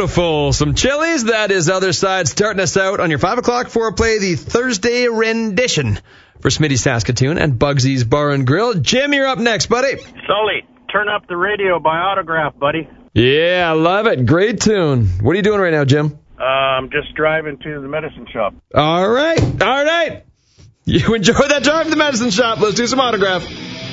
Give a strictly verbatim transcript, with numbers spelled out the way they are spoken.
Beautiful. Some Chili's. That is Other Side starting us out on your five o'clock foreplay, the Thursday rendition for Smitty Saskatoon and Bugsy's Bar and Grill. Jim, you're up next, buddy. Sully, turn up the radio by Autograph, buddy. Yeah, I love it. Great tune. What are you doing right now, Jim? Uh, I'm just driving to the medicine shop. All right. All right. You enjoy that drive to the medicine shop. Let's do some Autograph.